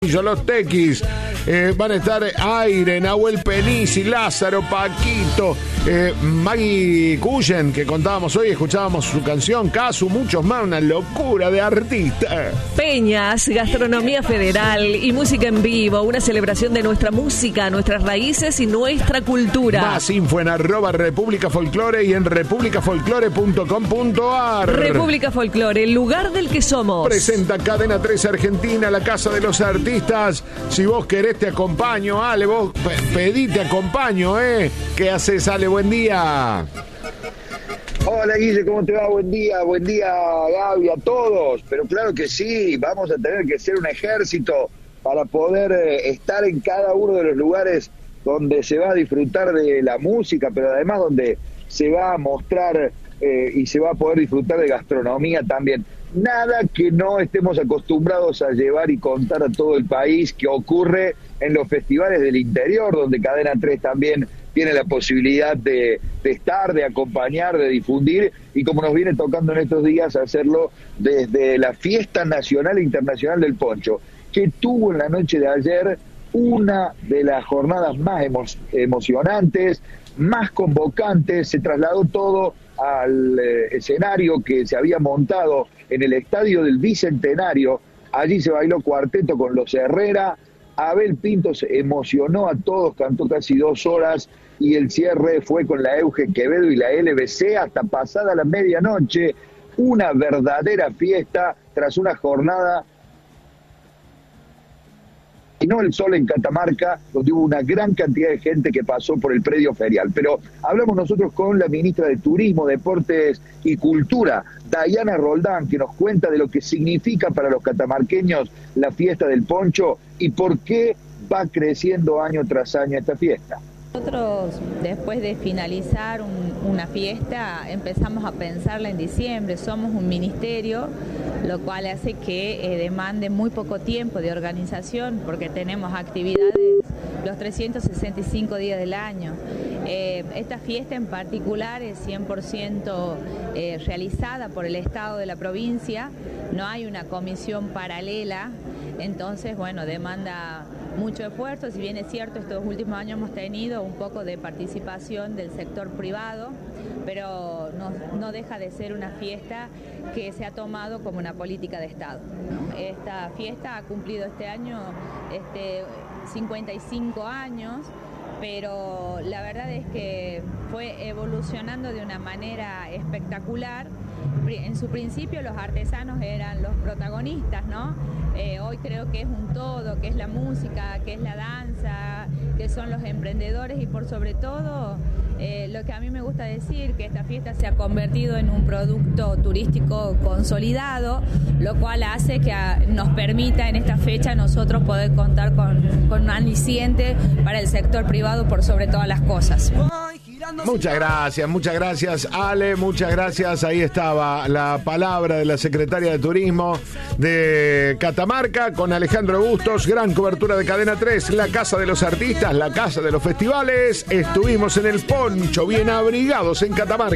Los Tequis, van a estar Aire, Nahuel Penisi, Lázaro, Paquito, Maggie Cullen, que contábamos hoy, escuchábamos su canción, Casu, muchos más, una locura de artistas. Peñas, gastronomía federal y música en vivo, una celebración de nuestra música, nuestras raíces y nuestra cultura. Más info en @República Folclore y en republicafolclore.com.ar. República Folclore, el lugar del que somos. Presenta Cadena 3 Argentina, la casa de los artistas. Si vos querés te acompaño, Ale, vos pedí te acompaño, ¿Qué haces, Ale? Buen día. Hola Guille, ¿cómo te va? Buen día Gaby, a todos. Pero claro que sí, vamos a tener que ser un ejército para poder estar en cada uno de los lugares donde se va a disfrutar de la música, pero además donde se va a mostrar y se va a poder disfrutar de gastronomía también. Nada que no estemos acostumbrados a llevar y contar a todo el país que ocurre en los festivales del interior, donde Cadena 3 también tiene la posibilidad de estar, de acompañar, de difundir, y como nos viene tocando en estos días, hacerlo desde la Fiesta Nacional e Internacional del Poncho, que tuvo en la noche de ayer una de las jornadas más emocionantes, más convocantes. Se trasladó todo al escenario que se había montado en el Estadio del Bicentenario. Allí se bailó cuarteto con los Herrera. Abel Pinto se emocionó a todos, cantó casi 2 horas, y el cierre fue con la Euge Quevedo y la LBC hasta pasada la medianoche. Una verdadera fiesta tras una jornada. Y no el sol en Catamarca, donde hubo una gran cantidad de gente que pasó por el predio ferial. Pero hablamos nosotros con la ministra de Turismo, Deportes y Cultura, Dayana Roldán, que nos cuenta de lo que significa para los catamarqueños la fiesta del Poncho y por qué va creciendo año tras año esta fiesta. Nosotros, después de finalizar una fiesta, empezamos a pensarla en diciembre. Somos un ministerio, lo cual hace que demande muy poco tiempo de organización, porque tenemos actividades los 365 días del año. Esta fiesta en particular es 100% realizada por el Estado de la provincia, no hay una comisión paralela, entonces, bueno, demanda mucho esfuerzo. Si bien es cierto, estos últimos años hemos tenido un poco de participación del sector privado, pero no deja de ser una fiesta que se ha tomado como una política de Estado. Esta fiesta ha cumplido este año 55 años, pero la verdad es que fue evolucionando de una manera espectacular. En su principio los artesanos eran los protagonistas, ¿no? Hoy creo que es un todo, que es la música, que es la danza, que son los emprendedores, y por sobre todo lo que a mí me gusta decir, que esta fiesta se ha convertido en un producto turístico consolidado, lo cual hace que nos permita en esta fecha nosotros poder contar con un aliciente para el sector privado por sobre todas las cosas. Muchas gracias Ale, muchas gracias. Ahí estaba la palabra de la secretaria de Turismo de Catamarca con Alejandro Bustos. Gran cobertura de Cadena 3, la casa de los artistas, la casa de los festivales. Estuvimos en el Poncho, bien abrigados en Catamarca.